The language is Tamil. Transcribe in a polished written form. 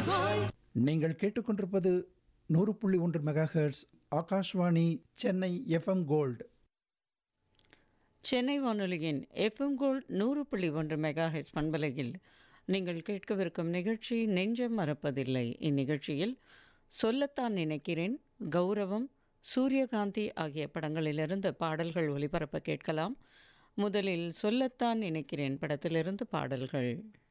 நீங்கள் கேட்டுக்கொண்டிருப்பது 100.1 megahertz Akashvani Chennai FM gold. Chennai வானொலியின் எஃப்எம் கோல்ட் 100.1 மெகாஹெர்ட்ஸ் பண்பலையில் நீங்கள் கேட்கவிருக்கும் நிகழ்ச்சி நெஞ்சம் மறப்பதில்லை. இந்நிகழ்ச்சியில் சொல்லத்தான் நினைக்கிறேன், கௌரவம், சூரியகாந்தி ஆகிய படங்களிலிருந்து பாடல்கள் ஒலிபரப்ப கேட்கலாம். முதலில் சொல்லத்தான் நினைக்கிறேன் படத்திலிருந்து பாடல்கள்.